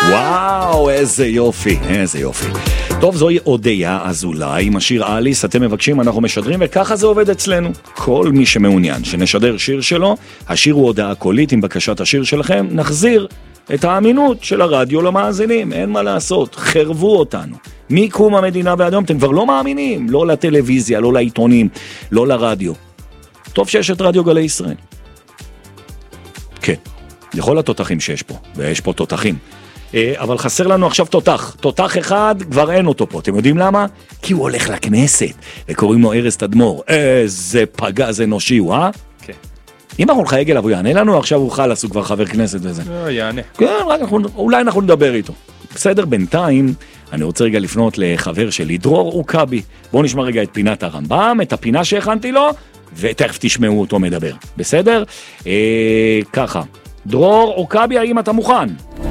וואו, איזה יופי, איזה יופי. טוב, זוהי אודיה אזולאי עם השיר אליס. אתם מבקשים, אנחנו משדרים, וככה זה עובד אצלנו. כל מי שמעוניין שנשדר שיר שלו, השיר הוא הודעה קולית עם בקשת השיר שלכם, נחזיר את האמינות של הרדיו למאזינים. אין מה לעשות, חרבו אותנו. מקום המדינה ועד היום, אתם כבר לא מאמינים, לא לטלוויזיה, לא לעיתונים, לא לרדיו. טוב שיש את רדיו גלי ישראל. כן, לכל התותחים שיש פה, ויש פה תותחים. אבל חסר לנו עכשיו תותח אחד, כבר אין אותו פה. אתם יודעים למה? כי הוא הולך לכנסת, וקוראים לו ארז תדמור. איזה פגז אנושי הוא, אה? כן. אם אנחנו נחייג אליו, הוא יענה לנו, עכשיו הוא חלס, הוא כבר חבר כנסת וזה. יענה. כן, אולי אנחנו נדבר איתו. בסדר, בינתיים, אני רוצה רגע לפנות לחבר שלי, דרור אוקבי. בואו נשמע רגע את פינת הרמב"ם, את הפינה שהכנתי לו, ותכף תשמעו אותו מדבר. בסדר? ככה. דרור אוקבי, האם אתה מוכן?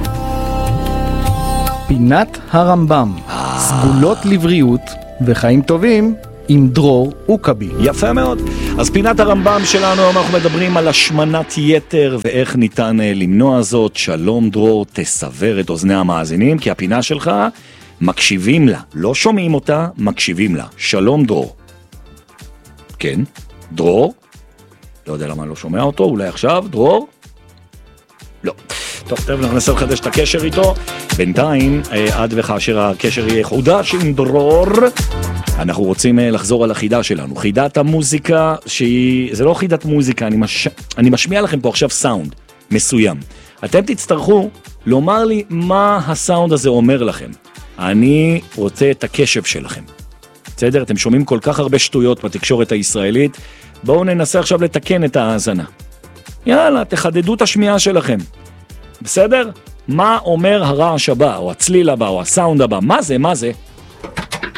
פינת הרמב"ם, סגולות לבריאות וחיים טובים עם דרור אוקבי. יפה מאוד. אז פינת הרמב"ם שלנו, אנחנו מדברים על השמנת יתר ואיך ניתן למנוע זאת. שלום דרור, תסבר את אוזני המאזינים, כי הפינה שלך מקשיבים לה, לא שומעים אותה, מקשיבים לה. שלום דרור. כן, דרור? לא יודע למה אני לא שומע אותו, אולי עכשיו, דרור? לא. טוב, ננסה לחדש את הקשר איתו. בינתיים, עד וכאשר הקשר יהיה חודש עם דרור, אנחנו רוצים לחזור על החידה שלנו. חידת המוזיקה, זה לא חידת מוזיקה, אני משמיע לכם פה עכשיו סאונד מסוים. אתם תצטרכו לומר לי מה הסאונד הזה אומר לכם. אני רוצה את הקשב שלכם. בסדר? אתם שומעים כל כך הרבה שטויות בתקשורת הישראלית. בואו ננסה עכשיו לתקן את ההאזנה. יאללה, תחדדו את השמיעה שלכם. בסדר? מה אומר הרעש הבא, או הצליל הבא, או הסאונד הבא? מה זה?